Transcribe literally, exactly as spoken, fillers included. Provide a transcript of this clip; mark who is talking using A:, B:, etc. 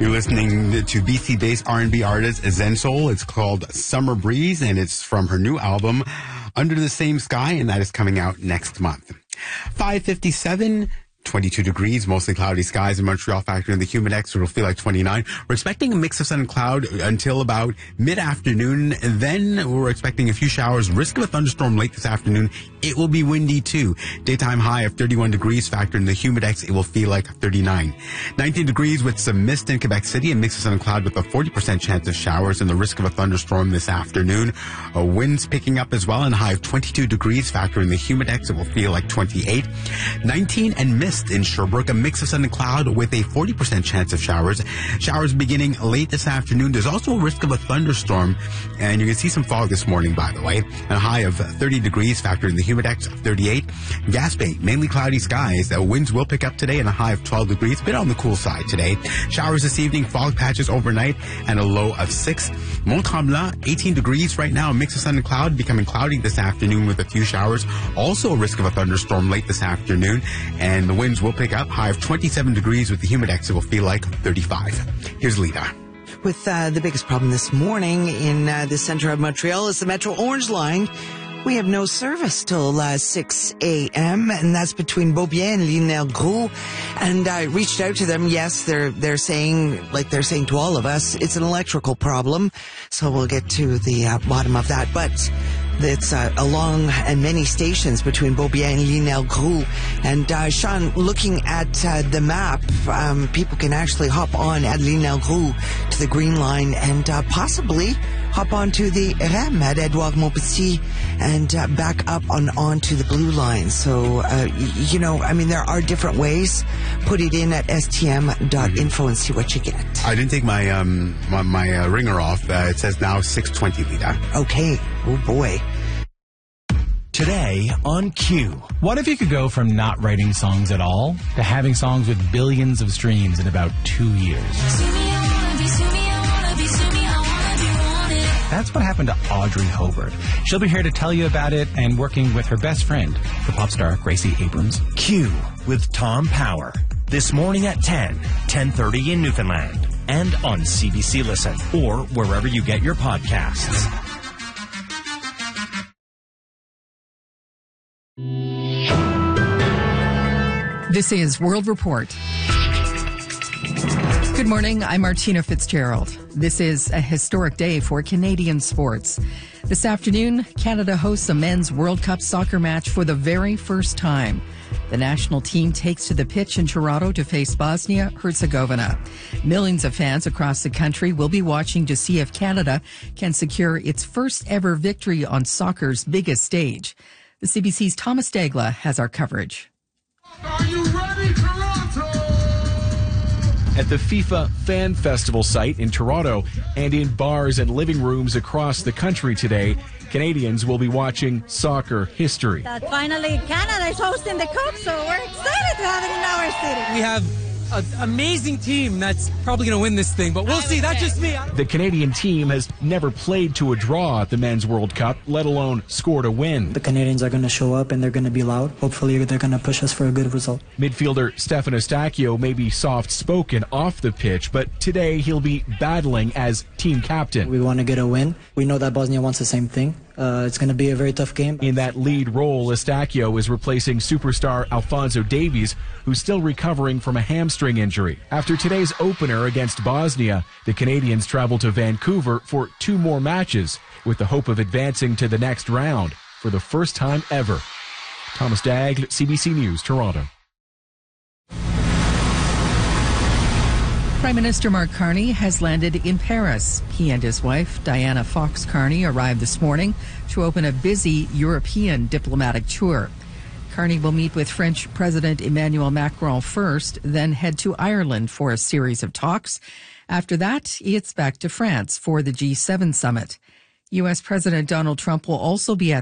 A: You're listening to B C-based R and B artist Zen Soul. It's called Summer Breeze, and it's from her new album, Under the Same Sky, and that is coming out next month. five fifty-seven, twenty-two degrees, mostly cloudy skies in Montreal, factoring in the humidex, it'll feel like twenty-nine. We're expecting a mix of sun and cloud until about mid-afternoon. Then we're expecting a few showers, risk of a thunderstorm late this afternoon. It will be windy too. Daytime high of thirty-one degrees, factor in the humidex, it will feel like thirty-nine. nineteen degrees with some mist in Quebec City, a mix of sun and cloud with a forty percent chance of showers and the risk of a thunderstorm this afternoon. Uh, winds picking up as well, and a high of twenty-two degrees, factor in the humidex, it will feel like twenty-eight. nineteen and mist in Sherbrooke, a mix of sun and cloud with a forty percent chance of showers. Showers beginning late this afternoon. There's also a risk of a thunderstorm, and you can see some fog this morning, by the way. A high of thirty degrees, factor in the humidex of thirty-eight. Gaspé, mainly cloudy skies. The winds will pick up today and a high of twelve degrees, a bit on the cool side today. Showers this evening, fog patches overnight, and a low of six. Mont-Tremblant, eighteen degrees right now, a mix of sun and cloud, becoming cloudy this afternoon with a few showers. Also a risk of a thunderstorm late this afternoon, and the winds will pick up. High of twenty-seven degrees with the humidex, it will feel like thirty-five. Here's Lita.
B: With uh, the biggest problem this morning in uh, the center of Montreal is the Metro Orange Line. We have no service till uh, six a.m., and that's between Beaubien and L'Île-Gros. And I reached out to them. Yes, they're they're saying, like they're saying to all of us, it's an electrical problem. So we'll get to the uh, bottom of that. But it's uh, along and many stations between Beaubien and L'Île-Gros. And uh, Sean, looking at uh, the map, um, people can actually hop on at L'Île-Gros to the Green Line and uh, possibly hop onto the R E M at Edouard Montpetit and uh, back up on onto the Blue Line. So, uh, y- you know, I mean, there are different ways. Put it in at S T M dot info and see what you get.
A: I didn't take my um my, my uh, ringer off. Uh, it says now six twenty, Lita.
B: Okay. Oh, boy.
C: Today on Q.
D: What if you could go from not writing songs at all to having songs with billions of streams in about two years? That's what happened to Audrey Hobart. She'll be here to tell you about it and working with her best friend, the pop star Gracie Abrams.
C: Q with Tom Power. This morning at ten, ten thirty in Newfoundland. And on C B C Listen or wherever you get your podcasts.
E: This is World Report. Good morning, I'm Martina Fitzgerald. This is a historic day for Canadian sports. This afternoon, Canada hosts a men's World Cup soccer match for the very first time. The national team takes to the pitch in Toronto to face Bosnia-Herzegovina. Millions of fans across the country will be watching to see if Canada can secure its first ever victory on soccer's biggest stage. The C B C's Thomas Dagla has our coverage.
F: Are you ready, Toronto?
G: At the FIFA Fan Festival site in Toronto and in bars and living rooms across the country today, Canadians will be watching soccer history.
H: That finally Canada is hosting the Cup, so we're excited to have it in our city.
I: We have an amazing team that's probably going to win this thing, but we'll see. That's just me.
G: The Canadian team has never played to a draw at the Men's World Cup, let alone scored a win.
J: The Canadians are going to show up and they're going to be loud. Hopefully they're going to push us for a good result.
G: Midfielder Stefan Eustáquio may be soft-spoken off the pitch, but today he'll be battling as team captain.
J: We want to get a win. We know that Bosnia wants the same thing. Uh, it's going to be a very tough game.
G: In that lead role, Eustáquio is replacing superstar Alphonso Davies, who's still recovering from a hamstring injury. After today's opener against Bosnia, the Canadians travel to Vancouver for two more matches, with the hope of advancing to the next round for the first time ever. Thomas Dagg, C B C News, Toronto.
E: Prime Minister Mark Carney has landed in Paris. He and his wife, Diana Fox Carney, arrived this morning to open a busy European diplomatic tour. Carney will meet with French President Emmanuel Macron first, then head to Ireland for a series of talks. After that, it's back to France for the G seven summit. U S President Donald Trump will also be at